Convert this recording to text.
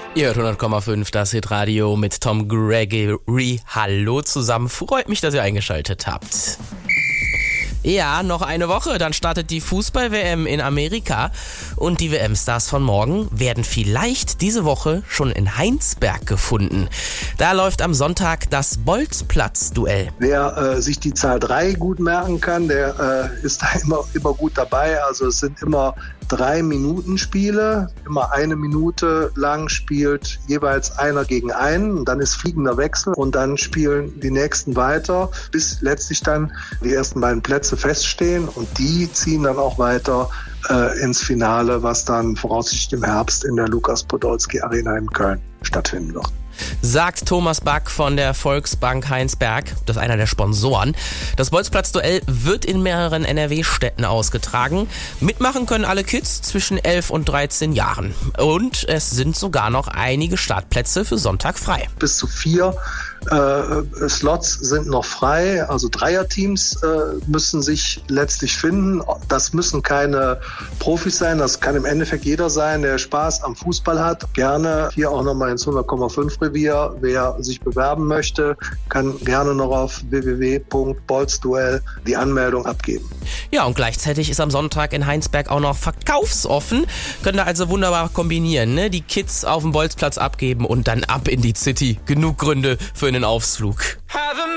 Ihr hört 100,5, das Hitradio mit Tom Gregory. Hallo zusammen, freut mich, dass ihr eingeschaltet habt. Ja, noch eine Woche, dann startet die Fußball-WM in Amerika und die WM-Stars von morgen werden vielleicht diese Woche schon in Heinsberg gefunden. Da läuft am Sonntag das Bolzplatz-Duell. Wer sich die Zahl 3 gut merken kann, der ist da immer gut dabei. Also es sind immer 3-Minuten-Spiele, immer 1 Minute lang spielt jeweils einer gegen einen, und dann ist fliegender Wechsel und dann spielen die nächsten weiter, bis letztlich dann die ersten beiden Plätze feststehen und die ziehen dann auch weiter ins Finale, was dann voraussichtlich im Herbst in der Lukas-Podolski-Arena in Köln stattfinden wird. Sagt Thomas Back von der Volksbank Heinsberg, das ist einer der Sponsoren. Das Bolzplatz-Duell wird in mehreren NRW-Städten ausgetragen. Mitmachen können alle Kids zwischen 11 und 13 Jahren. Und es sind sogar noch einige Startplätze für Sonntag frei. Bis zu 4 Slots sind noch frei, also Dreierteams müssen sich letztlich finden. Das müssen keine Profis sein, das kann im Endeffekt jeder sein, der Spaß am Fußball hat. Gerne hier auch nochmal ins 100,5 Revier. Wer sich bewerben möchte, kann gerne noch auf www.bolzduell die Anmeldung abgeben. Ja, und gleichzeitig ist am Sonntag in Heinsberg auch noch verkaufsoffen. Könnt ihr also wunderbar kombinieren, ne? Die Kids auf dem Bolzplatz abgeben und dann ab in die City. Genug Gründe für einen Ausflug.